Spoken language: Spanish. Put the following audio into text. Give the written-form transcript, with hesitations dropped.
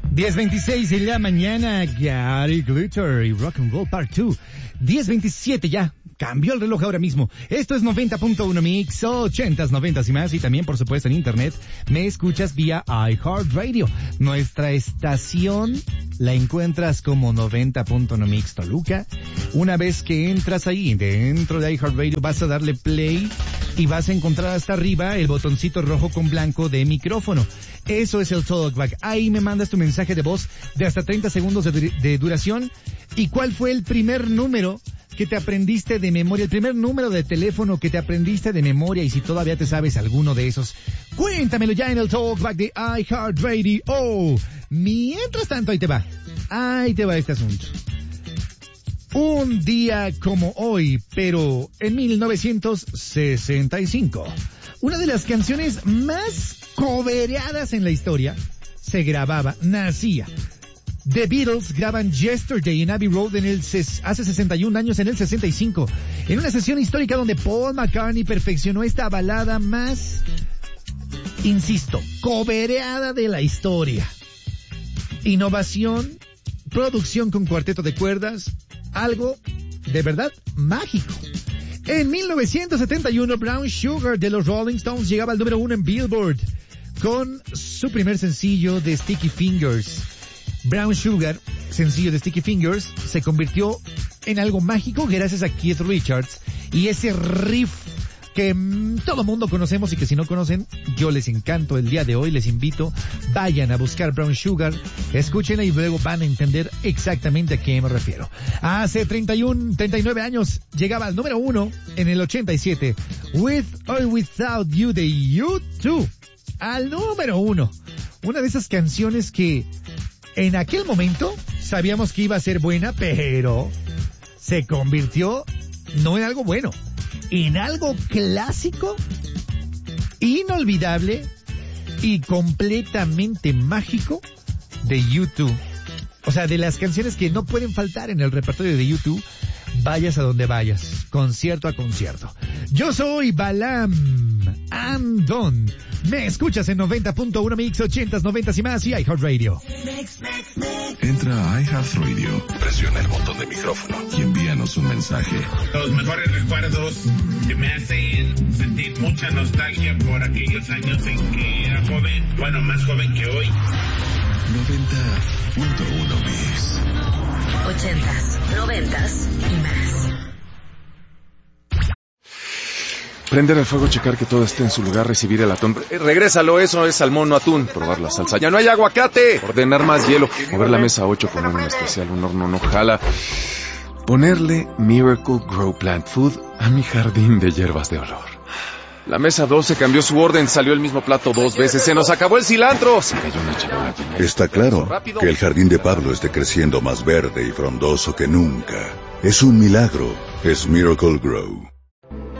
10:26 de la mañana, Gary Glitter y Rock and Roll Part 2. 10:27 ya. Cambió el reloj ahora mismo. Esto es 90.1 Mix, 80s, 90s y más. Y también, por supuesto, en internet me escuchas vía iHeartRadio. Nuestra estación la encuentras como 90.1 Mix Toluca. Una vez que entras ahí dentro de iHeartRadio, vas a darle play y vas a encontrar hasta arriba el botoncito rojo con blanco de micrófono. Eso es el Talkback. Ahí me mandas tu mensaje de voz de hasta 30 segundos de duración. ¿Y cuál fue el primer número que te aprendiste de memoria? El primer número de teléfono que te aprendiste de memoria, y si todavía te sabes alguno de esos, cuéntamelo ya en el Talkback de iHeartRadio. Mientras tanto, ahí te va este asunto. Un día como hoy, pero en 1965, una de las canciones más covereadas en la historia nacía. The Beatles graban Yesterday en Abbey Road hace 61 años, en el 65, en una sesión histórica donde Paul McCartney perfeccionó esta balada más, insisto, covereada de la historia. Innovación, producción con cuarteto de cuerdas, algo de verdad mágico. En 1971, Brown Sugar de los Rolling Stones llegaba al número 1 en Billboard con su primer sencillo de Sticky Fingers. Brown Sugar, sencillo de Sticky Fingers, se convirtió en algo mágico gracias a Keith Richards y ese riff que todo mundo conocemos, y que si no conocen, yo les encanto el día de hoy. Les invito, vayan a buscar Brown Sugar, escúchenla y luego van a entender exactamente a qué me refiero. Hace 39 años llegaba al número 1 en el 87, With or Without You de U2, al número 1. Una de esas canciones que en aquel momento sabíamos que iba a ser buena, pero se convirtió no en algo bueno, en algo clásico, inolvidable y completamente mágico de U2. O sea, de las canciones que no pueden faltar en el repertorio de U2, vayas a donde vayas, concierto a concierto. Yo soy Balam Andon. Me escuchas en 90.1 Mix, 80s, 90s y más, y iHeartRadio. Entra a iHeartRadio, presiona el botón de micrófono y envíanos un mensaje. Los mejores recuerdos que me hacen sentir mucha nostalgia por aquellos años en que era joven, bueno, más joven que hoy. 90.1 Mix. 80s, 90s y más. Prender el fuego, checar que todo esté en su lugar, recibir el atún. Regrésalo, eso es salmón, no atún. Probar la salsa. ¡Ya no hay aguacate! Ordenar más hielo. Mover la mesa 8, poner un especial, un horno no jala. Ponerle Miracle Grow Plant Food a mi jardín de hierbas de olor. La mesa 12 cambió su orden, salió el mismo plato 2 veces. ¡Se nos acabó el cilantro! Se cayó una charola. Está claro que el jardín de Pablo esté creciendo más verde y frondoso que nunca. Es un milagro. Es Miracle Grow.